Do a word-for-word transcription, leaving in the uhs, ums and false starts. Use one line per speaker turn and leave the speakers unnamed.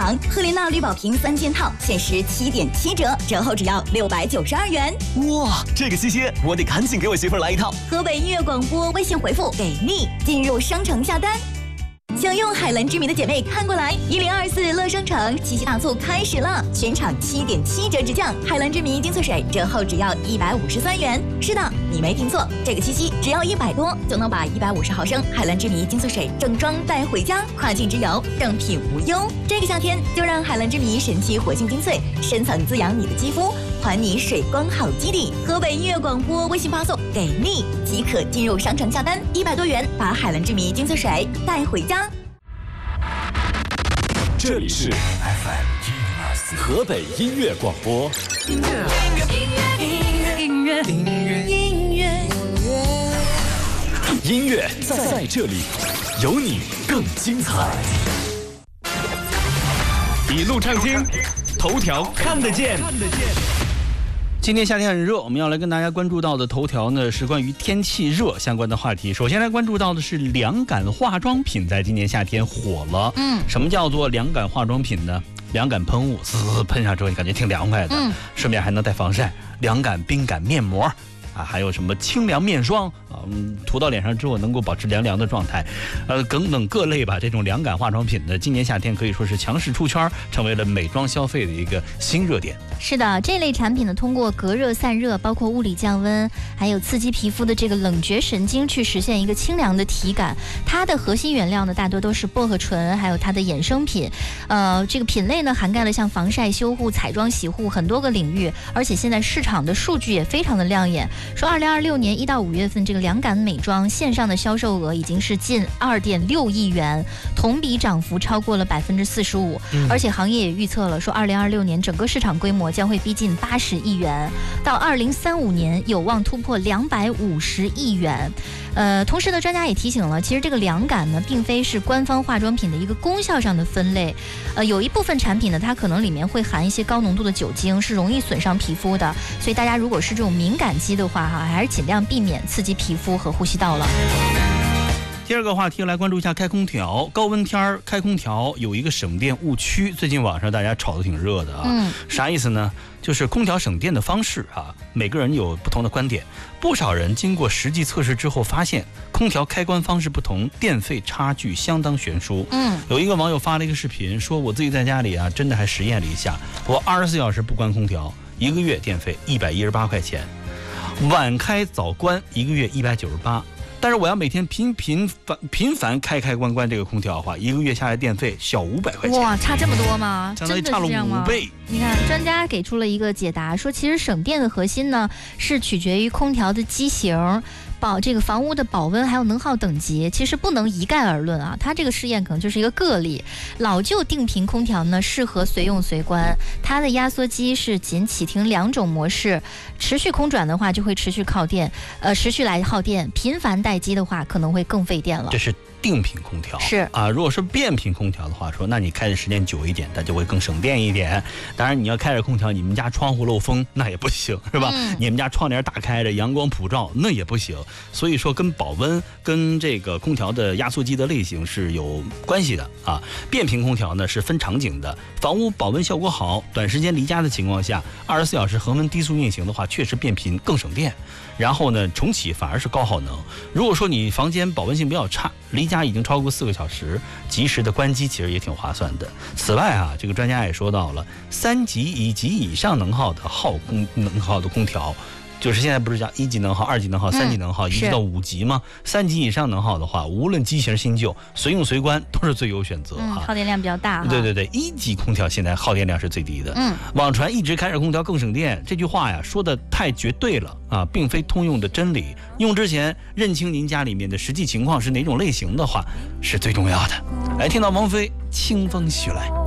场，赫莲娜绿宝瓶三件套限时七点七折，折后只要六百九十二元。
哇，这个西西，我得赶紧给我媳妇来一套。
河北音乐广播微信回复给力，进入商城下单。享用海蓝之谜的姐妹看过来，一零二四乐商城七夕大促开始了，全场七点七折直降，海蓝之谜精粹水折后只要一百五十三元。是的，你没听错，这个七夕只要一百多就能把一百五十毫升海蓝之谜精粹水正装带回家，跨境之游正品无忧。这个夏天就让海蓝之谜神奇活性精粹深层滋养你的肌肤，还你水光好基底。河北音乐广播微信发送给力即可进入商城下单，一百多元把海蓝之谜精粹水带回家。
这里是 F M 河北音乐广播。音乐，音乐，音乐，音乐，音乐在这里，有你更精彩。一路畅听，头条看得见。
今天夏天很热，我们要来跟大家关注到的头条呢是关于天气热相关的话题。首先来关注到的是凉感化妆品在今年夏天火了。嗯，什么叫做凉感化妆品呢？凉感喷雾，滋喷上之后你感觉挺凉快的，嗯，顺便还能带防晒。凉感冰感面膜啊，还有什么清凉面霜啊，嗯，涂到脸上之后能够保持凉凉的状态，呃，等等各类吧。这种凉感化妆品呢，今年夏天可以说是强势出圈，成为了美妆消费的一个新热点。
是的，这类产品呢，通过隔热散热，包括物理降温，还有刺激皮肤的这个冷觉神经，去实现一个清凉的体感。它的核心原料呢，大多都是薄荷醇，还有它的衍生品。呃，这个品类呢，涵盖了像防晒、修护、彩妆、洗护很多个领域，而且现在市场的数据也非常的亮眼。说二零二六年一到五月份，这个凉感美妆线上的销售额已经是近二点六亿元，同比涨幅超过了百分之四十五。而且行业也预测了，说二零二六年整个市场规模将会逼近八十亿元，到二零三五年有望突破两百五十亿元。呃，同时呢，专家也提醒了，其实这个凉感呢，并非是官方化妆品的一个功效上的分类。呃，有一部分产品呢，它可能里面会含一些高浓度的酒精，是容易损伤皮肤的。所以大家如果是这种敏感肌的话，哈，还是尽量避免刺激皮肤和呼吸道了。
第二个话题来关注一下开空调。高温天开空调有一个省电误区，最近网上大家吵得挺热的啊。嗯，啥意思呢？就是空调省电的方式啊，每个人有不同的观点。不少人经过实际测试之后发现，空调开关方式不同，电费差距相当悬殊。嗯，有一个网友发了一个视频，说我自己在家里啊，真的还实验了一下，我二十四小时不关空调，一个月电费一百一十八块钱，晚开早关一个月一百九十八。但是我要每天频频繁频繁开开关关这个空调的话，一个月下来电费小五百块钱。
哇，差这么多吗？
相当于差了五倍。
你看，专家给出了一个解答，说其实省电的核心呢是取决于空调的机型、保这个房屋的保温还有能耗等级，其实不能一概而论啊。它这个试验可能就是一个个例。老旧定频空调呢适合随用随关，它的压缩机是仅启停两种模式，持续空转的话就会持续耗电，呃，持续来耗电；频繁待机的话可能会更费电了。
这是定频空调
是
啊，如果是变频空调的话，说那你开的时间久一点，它就会更省电一点。当然，你要开着空调，你们家窗户漏风那也不行，是吧？嗯、你们家窗帘打开着，阳光普照那也不行。所以说，跟保温跟这个空调的压缩机的类型是有关系的啊。变频空调呢是分场景的，房屋保温效果好，短时间离家的情况下，二十四小时恒温低速运行的话，确实变频更省电。然后呢，重启反而是高耗能。如果说你房间保温性比较差，离家已经超过四个小时，及时的关机其实也挺划算的。此外啊，这个专家也说到了，三级以及以上能耗的耗空能耗的空调，就是现在不是讲一级能耗、二级能耗、三级能耗，一直到五级吗？三级以上能耗的话，无论机型新旧，随用随关都是最优选择啊、嗯。
耗电量比较大。
对对对，一级空调现在耗电量是最低的。嗯，网传一直开着空调更省电，这句话呀说的太绝对了啊，并非通用的真理。用之前认清您家里面的实际情况是哪种类型的话，是最重要的。来，听到王菲《清风徐来》。